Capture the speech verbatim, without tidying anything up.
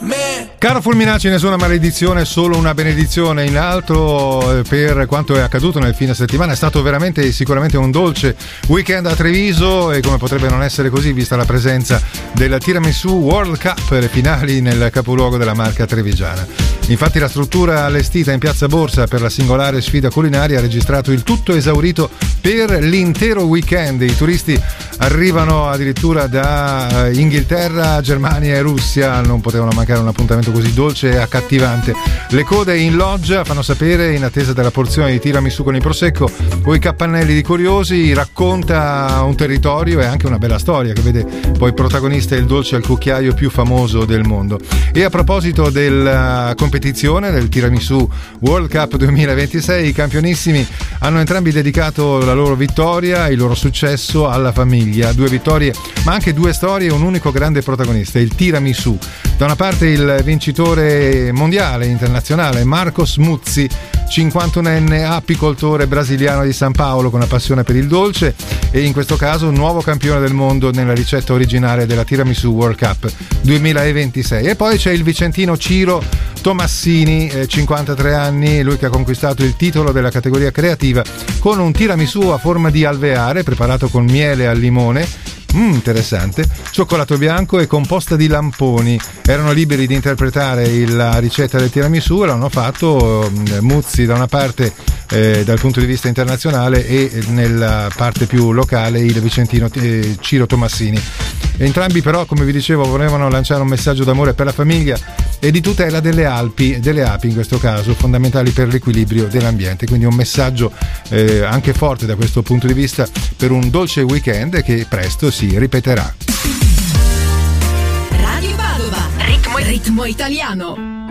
Caro Fulminacci, nessuna maledizione, solo una benedizione. In alto, per quanto è accaduto nel fine settimana, è stato veramente sicuramente un dolce weekend a Treviso, e come potrebbe non essere così vista la presenza del Tiramisù World Cup, le finali nel capoluogo della Marca trevigiana. Infatti la struttura allestita in Piazza Borsa per la singolare sfida culinaria ha registrato il tutto esaurito per l'intero weekend. I turisti arrivano addirittura da Inghilterra, Germania e Russia, non potevano mancare un appuntamento così dolce e accattivante. Le code in loggia fanno sapere, in attesa della porzione di tiramisù con il prosecco o i capannelli di curiosi, racconta un territorio e anche una bella storia che vede poi protagonista il dolce al cucchiaio più famoso del mondo. E a proposito della competizione del Tiramisù World Cup duemilaventisei, i campionissimi hanno entrambi dedicato la loro vittoria, il loro successo alla famiglia. Due vittorie ma anche due storie e un unico grande protagonista, il tiramisù. Da una parte il vincitore mondiale internazionale Marcos Muzzi, cinquantunenne apicoltore brasiliano di San Paolo con una passione per il dolce, e in questo caso un nuovo campione del mondo nella ricetta originale della Tiramisù World Cup duemilaventisei. E poi c'è il vicentino Ciro Tomassini, eh, cinquantatré anni, lui che ha conquistato il titolo della categoria creativa con un tiramisù a forma di alveare preparato con miele al limone. Mm, interessante, cioccolato bianco e composta di lamponi. Erano liberi di interpretare la ricetta del tiramisù e l'hanno fatto eh, Muzzi da una parte eh, dal punto di vista internazionale, e nella parte più locale il vicentino eh, Ciro Tomassini. Entrambi però, come vi dicevo, volevano lanciare un messaggio d'amore per la famiglia e di tutela delle Alpi, delle api in questo caso, fondamentali per l'equilibrio dell'ambiente. Quindi un messaggio eh, anche forte da questo punto di vista per un dolce weekend che presto si ripeterà. Radio Padova, ritmo, ritmo italiano.